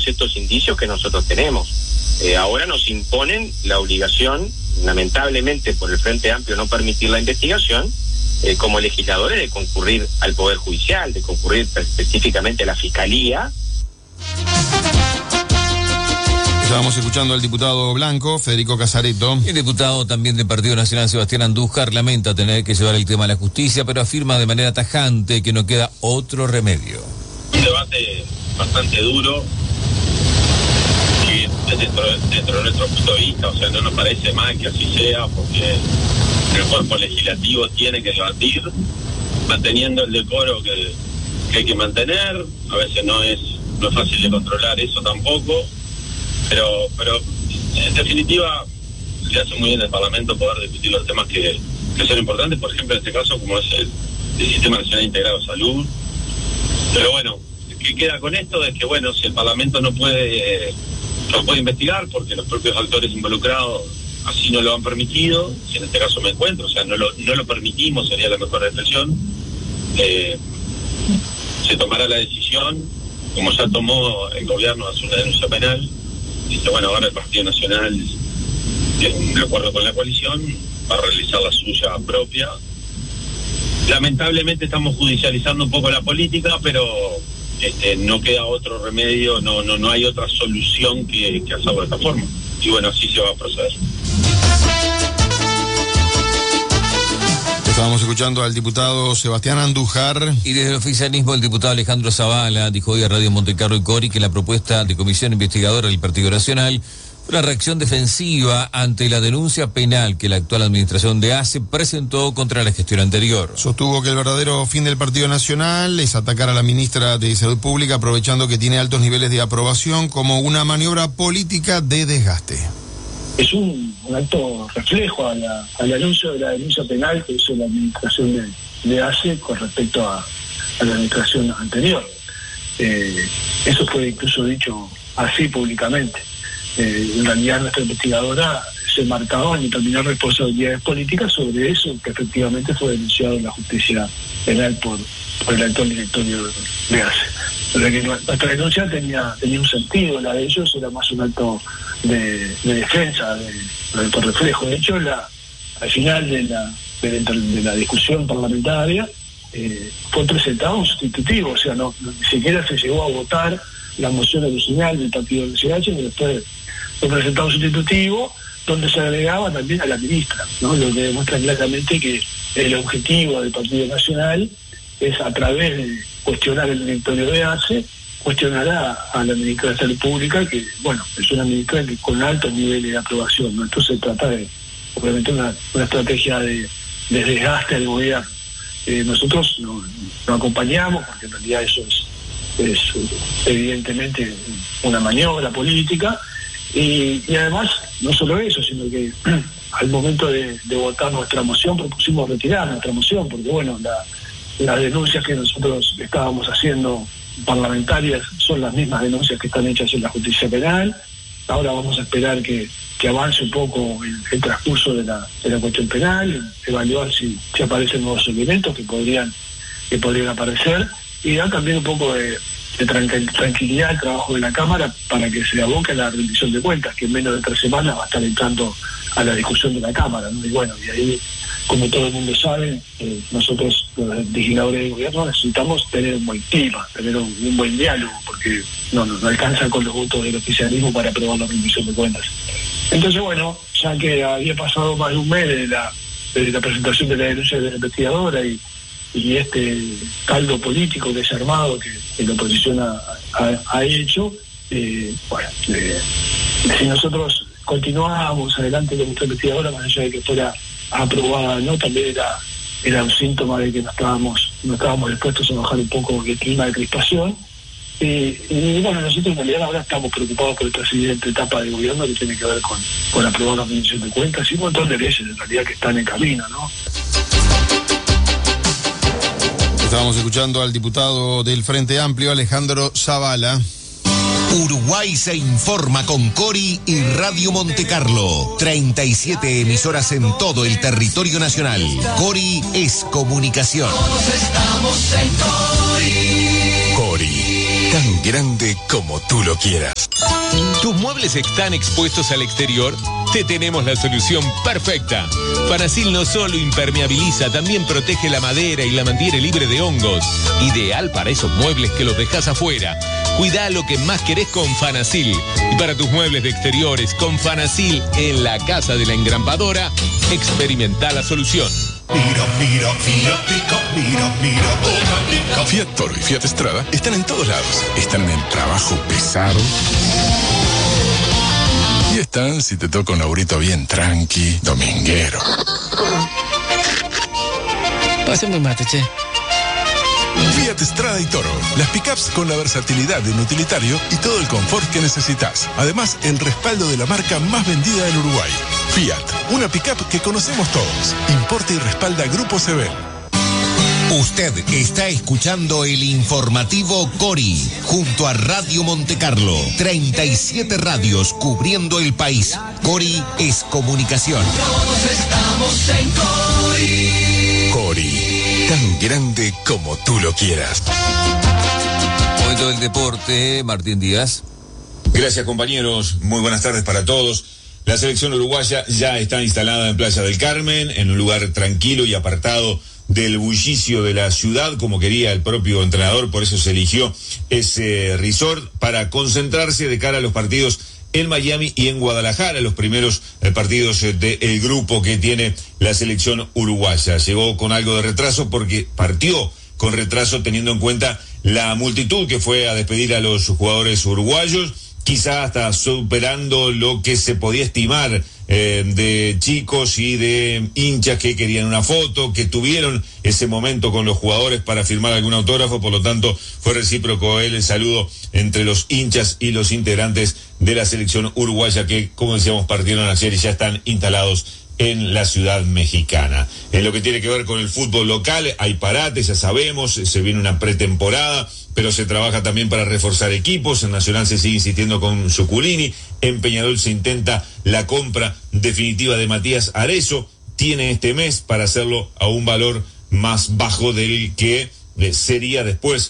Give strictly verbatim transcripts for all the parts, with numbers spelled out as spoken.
todos estos indicios que nosotros tenemos. Eh, ahora nos imponen la obligación, lamentablemente por el Frente Amplio no permitir la investigación, eh, como legisladores de concurrir al Poder Judicial, de concurrir específicamente a la Fiscalía. Estábamos escuchando al diputado Blanco, Federico Casareto. El diputado también del Partido Nacional, Sebastián Andújar, lamenta tener que llevar el tema a la justicia, pero afirma de manera tajante que no queda otro remedio. Un debate bastante duro y dentro, dentro de nuestro punto de vista, o sea, no nos parece mal que así sea, porque el cuerpo legislativo tiene que debatir, manteniendo el decoro que, que hay que mantener. A veces no es, no es fácil de controlar eso tampoco. Pero, pero en definitiva le hace muy bien al Parlamento poder discutir los temas que, que son importantes, por ejemplo en este caso como es el, el Sistema Nacional Integrado de Salud. Pero bueno, ¿qué queda con esto? Es que bueno, si el Parlamento no puede, eh, no puede investigar porque los propios actores involucrados así no lo han permitido, si en este caso me encuentro, o sea, no lo, no lo permitimos, sería la mejor expresión, eh, se tomará la decisión, como ya tomó el gobierno, hace una denuncia penal. Dice, bueno, ahora el Partido Nacional, de acuerdo con la coalición, va a realizar la suya propia. Lamentablemente estamos judicializando un poco la política, pero este, no queda otro remedio, no no no hay otra solución que, que hacerlo de esta forma. Y bueno, así se va a proceder. Estábamos escuchando al diputado Sebastián Andújar. Y desde el oficialismo, el diputado Alejandro Zavala dijo hoy a Radio Montecarlo y Cori que la propuesta de comisión investigadora del Partido Nacional fue una reacción defensiva ante la denuncia penal que la actual administración de A C E presentó contra la gestión anterior. Sostuvo que el verdadero fin del Partido Nacional es atacar a la ministra de Salud Pública, aprovechando que tiene altos niveles de aprobación, como una maniobra política de desgaste. Es un, un acto reflejo a la, al anuncio de la denuncia penal que hizo la administración de, de A C E con respecto a, a la administración anterior. Eh, eso fue incluso dicho así públicamente. Eh, en realidad nuestra investigadora se marcaba en determinar responsabilidades políticas sobre eso que efectivamente fue denunciado en la justicia penal por, por el actual directorio de A C E. Pero que nuestra denuncia tenía, tenía un sentido, la de ellos era más un acto de, de defensa, de, de reflejo. De hecho, la, al final de la, de la, de la discusión parlamentaria eh, fue presentado un sustitutivo, o sea, no, no, ni siquiera se llegó a votar la moción original del Partido Nacional, sino después fue presentado un sustitutivo donde se agregaba también a la ministra, ¿no? Lo que demuestra claramente que el objetivo del Partido Nacional es, a través de cuestionar el directorio de A C E, cuestionar a, a la ministra de Salud Pública, que, bueno, es una ministra que con altos niveles de aprobación, ¿no? Entonces se trata de, obviamente, una, una estrategia de, de desgaste del gobierno. Eh, nosotros no, no acompañamos, porque en realidad eso es, es evidentemente una maniobra política, y, y además, no solo eso, sino que al momento de, de votar nuestra moción propusimos retirar nuestra moción, porque bueno, la, las denuncias que nosotros estábamos haciendo parlamentarias son las mismas denuncias que están hechas en la justicia penal. Ahora vamos a esperar que, que avance un poco el, el transcurso de la, de la cuestión penal, evaluar si, si aparecen nuevos elementos que podrían, que podrían aparecer, y dar también un poco de, de tranqu- tranquilidad al trabajo de la Cámara para que se aboque a la rendición de cuentas, que en menos de tres semanas va a estar entrando a la discusión de la Cámara, ¿no? Y bueno, y ahí, como todo el mundo sabe, eh, nosotros, los legisladores del gobierno, necesitamos tener un buen clima, tener un, un buen diálogo, porque no, no, no alcanza con los votos del oficialismo para aprobar la rendición de cuentas. Entonces, bueno, ya que había pasado más de un mes de la, de la presentación de la denuncia de la investigadora y, y este caldo político que se ha armado, que, que la oposición ha, ha, ha hecho, eh, bueno, eh, si nosotros continuábamos adelante con nuestra investigadora, más allá de que fuera aprobada, ¿no? También era, era un síntoma de que no estábamos, no estábamos dispuestos a bajar un poco el clima de crispación. Y, y bueno, nosotros en realidad ahora estamos preocupados por esta siguiente etapa de gobierno que tiene que ver con, con aprobar la rendición de cuentas y un montón de leyes en realidad que están en camino, ¿no? Estábamos escuchando al diputado del Frente Amplio, Alejandro Zavala. Uruguay se informa con Cori y Radio Montecarlo. treinta y siete emisoras en todo el territorio nacional. Cori es comunicación. Todos estamos en Cori. Cori, tan grande como tú lo quieras. ¿Tus muebles están expuestos al exterior? Te tenemos la solución perfecta. Fanasil no solo impermeabiliza, también protege la madera y la mantiene libre de hongos. Ideal para esos muebles que los dejas afuera. Cuida lo que más querés con Fanasil. Y para tus muebles de exteriores, con Fanasil en la casa de la engrampadora, experimenta la solución. Mira, mira, Fiat Pickup, mira, mira, Fiat Pickup. Fiat Toro y Fiat Strada están en todos lados. Están en el trabajo pesado. Y están si te toca un aurito bien tranqui, dominguero. Pásame un mate, che. Fiat Strada y Toro. Las pickups con la versatilidad de un utilitario y todo el confort que necesitas. Además, el respaldo de la marca más vendida en Uruguay. Fiat, una pickup que conocemos todos. Importa y respalda Grupo Sebel. Usted está escuchando el informativo Cori, junto a Radio Montecarlo. treinta y siete radios cubriendo el país. Cori es comunicación. Todos estamos en Cori. Cori, tan grande como tú lo quieras. Momento del deporte, Martín Díaz. Gracias, compañeros. Muy buenas tardes para todos. La selección uruguaya ya está instalada en Playa del Carmen, en un lugar tranquilo y apartado del bullicio de la ciudad, como quería el propio entrenador. Por eso se eligió ese resort para concentrarse de cara a los partidos en Miami y en Guadalajara, los primeros eh, partidos eh, del grupo que tiene la selección uruguaya. Llegó con algo de retraso porque partió con retraso teniendo en cuenta la multitud que fue a despedir a los jugadores uruguayos, quizá hasta superando lo que se podía estimar eh, de chicos y de hinchas que querían una foto, que tuvieron ese momento con los jugadores para firmar algún autógrafo. Por lo tanto, fue recíproco el saludo entre los hinchas y los integrantes de la selección uruguaya que, como decíamos, partieron ayer y ya están instalados en la ciudad mexicana. En lo que tiene que ver con el fútbol local, hay parates, ya sabemos, se viene una pretemporada, pero se trabaja también para reforzar equipos. En Nacional se sigue insistiendo con Zuculini, en Peñarol se intenta la compra definitiva de Matías Arezzo, tiene este mes para hacerlo a un valor más bajo del que sería después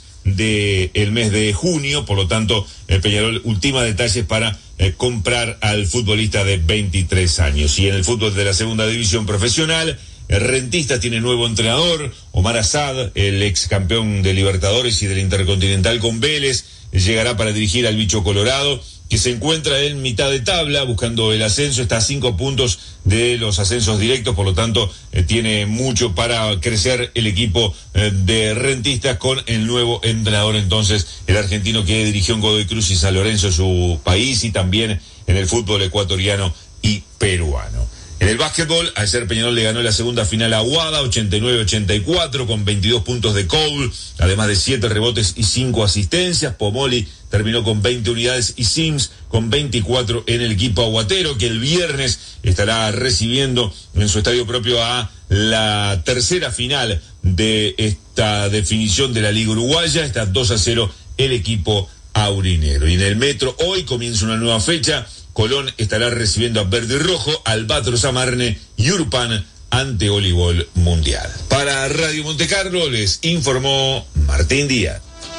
del mes de junio. Por lo tanto, el Peñarol ultima detalles para eh, comprar al futbolista de veintitrés años. Y en el fútbol de la segunda división profesional, el Rentistas tiene nuevo entrenador, Omar Asad, el ex campeón de Libertadores y del Intercontinental con Vélez, llegará para dirigir al Bicho Colorado, que se encuentra en mitad de tabla buscando el ascenso, está a cinco puntos de los ascensos directos. Por lo tanto, eh, tiene mucho para crecer el equipo eh, de Rentistas con el nuevo entrenador, entonces el argentino que dirigió en Godoy Cruz y San Lorenzo, su país, y también en el fútbol ecuatoriano y peruano. En el básquetbol, ayer Peñarol le ganó la segunda final a Aguada, ochenta y nueve a ochenta y cuatro, con veintidós puntos de Cole, además de siete rebotes y cinco asistencias. Pomoli terminó con veinte unidades y Sims con veinticuatro en el equipo aguatero, que el viernes estará recibiendo en su estadio propio a la tercera final de esta definición de la Liga Uruguaya. Está dos a cero el equipo aurinero. Y en el Metro hoy comienza una nueva fecha. Colón estará recibiendo a Verde y Rojo, Albatros Amarne y Urpan ante Voleibol Mundial. Para Radio Montecarlo les informó Martín Díaz.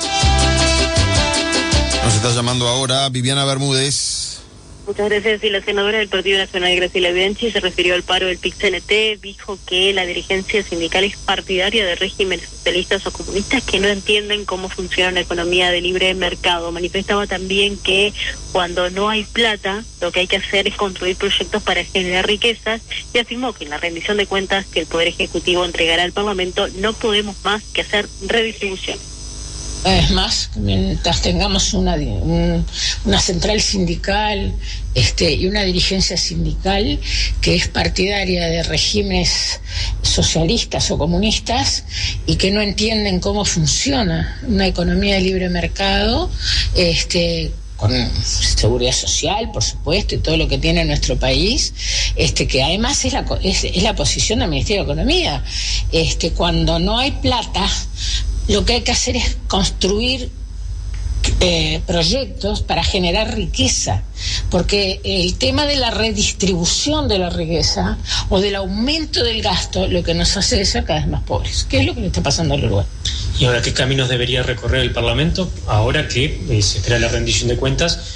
Nos está llamando ahora Viviana Bermúdez. Muchas gracias. Y la senadora del Partido Nacional, Graciela Bianchi, se refirió al paro del P I C C N T, dijo que la dirigencia sindical es partidaria de regímenes socialistas o comunistas que no entienden cómo funciona la economía de libre mercado. Manifestaba también que cuando no hay plata, lo que hay que hacer es construir proyectos para generar riquezas, y afirmó que en la rendición de cuentas que el Poder Ejecutivo entregará al Parlamento no podemos más que hacer redistribución. Es más, mientras tengamos una, un, una central sindical este, y una dirigencia sindical que es partidaria de regímenes socialistas o comunistas y que no entienden cómo funciona una economía de libre mercado, este, con seguridad social, por supuesto, y todo lo que tiene nuestro país, este, que además es la, es, es la posición del Ministerio de Economía. Este, cuando no hay plata, lo que hay que hacer es construir eh, proyectos para generar riqueza, porque el tema de la redistribución de la riqueza o del aumento del gasto lo que nos hace es ser cada vez más pobres, que es lo que le está pasando al Uruguay. ¿Y ahora qué caminos debería recorrer el Parlamento ahora que eh, se espera la rendición de cuentas